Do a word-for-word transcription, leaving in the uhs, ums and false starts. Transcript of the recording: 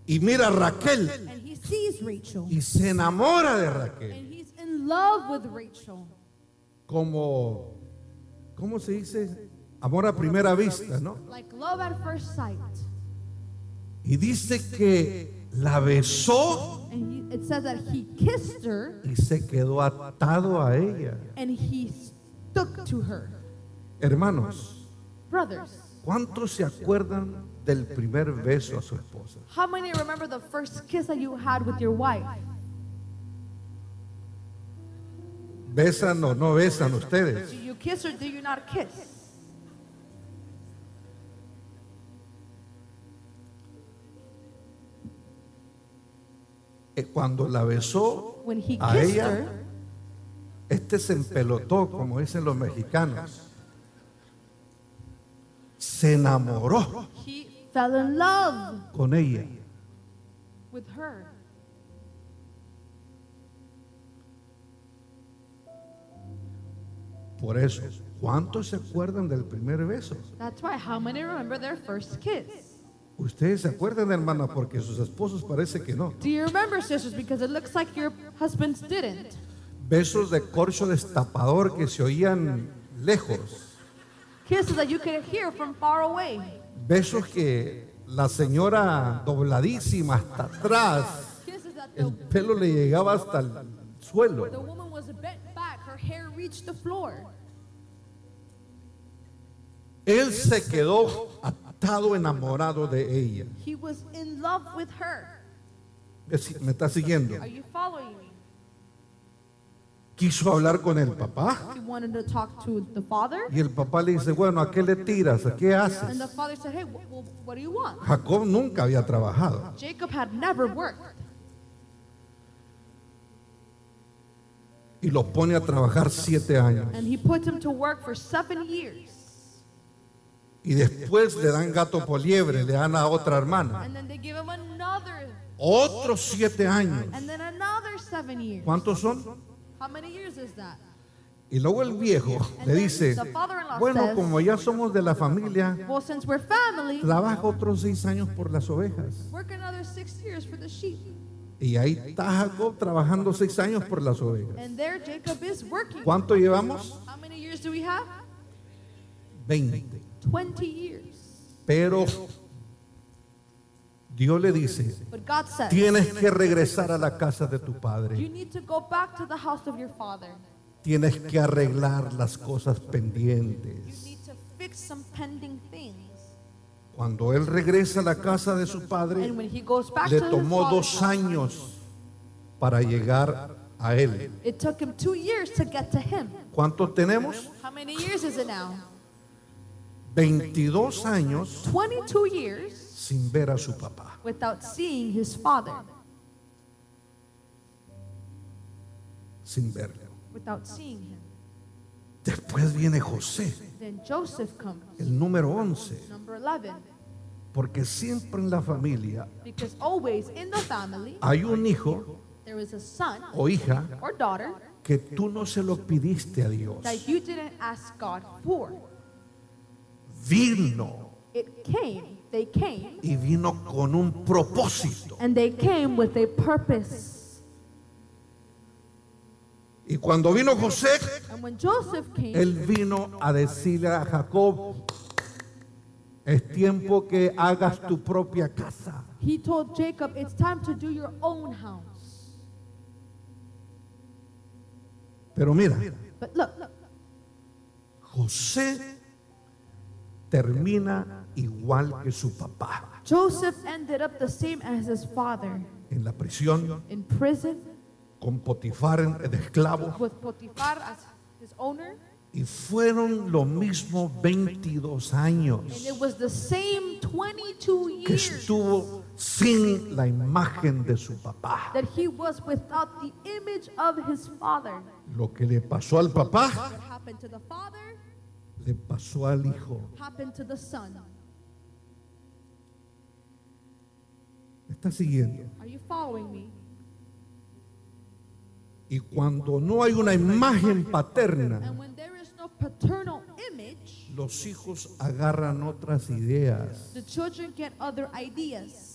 y mira a Raquel and he sees Rachel, y se enamora de and Raquel. he's in love with Rachel. Como, ¿cómo se dice? Amor a primera vista, ¿no? Like love at first sight. Y dice que la besó And he, it says that he kissed her y se quedó atado a ella. and he stuck to her. Hermanos, Brothers, ¿cuántos se acuerdan del primer beso a su esposa? how many remember the first kiss that you had with your wife? ¿Besan o no besan ustedes? Do you kiss or do you not kiss? Eh, Cuando la besó When he a kissed ella, her, este se empelotó, como dicen los mexicanos. Se enamoró he fell in love con ella. with her. Por eso, ¿cuántos se acuerdan del primer beso? That's why, how many remember their first kiss? Ustedes se acuerdan, hermana, porque sus esposos parece que no. Do you remember, sisters? Because it looks like your husbands didn't. Besos de corcho destapador que se oían lejos. Kisses that you could hear from far away. Besos que la señora dobladísima hasta atrás, Kisses that el the, pelo le llegaba hasta el suelo. the woman was bent back, her hair reached the floor. Él se quedó atado, enamorado de ella. He was in love with her. Es- ¿Me está siguiendo? Are you following me? Quiso hablar con el papá He wanted to talk to the father, y el papá le dice, bueno, ¿a qué le tiras? ¿A qué and haces? the father said, hey, wh- well, what do you want? Jacob nunca había trabajado. Jacob had never worked. Y lo pone a trabajar siete años. And he put him to work for seven years. Y después le dan gato por liebre, le dan a otra hermana. And then they give him another, Otros siete años. and then another seven years. ¿Cuántos son? How many years is that? Y luego el viejo le dice, bueno, como ya somos de la familia, Well, since we're family, trabaja otros seis años por las ovejas. work another six years for the sheep. Y ahí está Jacob trabajando seis años por las ovejas. And there Jacob is working. ¿Cuánto llevamos? How many years do we have? veinte. twenty years. Pero Dios le dice, But God says, tienes que regresar a la casa de tu you padre. need to go back to the house of your father. Tienes que arreglar las cosas You pendientes. need to fix some pending things. Cuando él regresa a la casa de su padre, And when he goes back le to his tomó father's dos house, años para llegar a él. it took him two years to get to him. ¿Cuántos tenemos? How many years is it now? veintidós años twenty-two years sin ver a su papá. without seeing his father, Sin verlo. without seeing him. Después viene José, Then Joseph comes, el número once, number eleven, porque siempre en la familia because always in the family hay un hijo there is a son o hija or daughter que tú no se lo pidiste a Dios. that you didn't ask God for. Vino It came, they came, y vino con un propósito. and they came with a purpose. Y cuando vino José, And when Joseph came, él vino a decirle a Jacob, es tiempo que hagas tu propia casa. he told Jacob, it's time to do your own house. Pero mira, But look, look, José termina igual que su papá, Joseph ended up the same as his father, en la prisión, in prison, con Potifar de esclavo, with Potiphar as his owner. y fueron lo mismo veintidós años And it was the same twenty-two que years estuvo sin la imagen de su papá. that he was without the image of his father. Lo que le pasó al papá, What happened to the father le pasó al hijo. happened to the son. ¿Me está siguiendo? Are you following me? Y cuando no hay una imagen paterna, And when there is no paternal image, los hijos agarran otras ideas. the children get other ideas.